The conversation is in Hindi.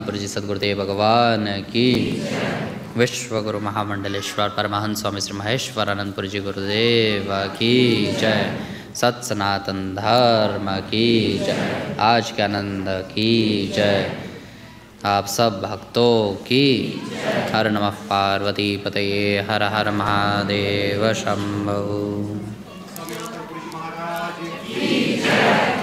जी सद्गुरुदेव भगवान की। विश्वगुरु महामंडलेश्वर परमहंस स्वामी श्री महेश्वरानंदपुरी जी गुरुदेव की जय। सत सनातन धर्म की जय। आज के आनंद की जय। आप सब भक्तों की हर नमः पार्वती पतये हर हर महादेव शंभो।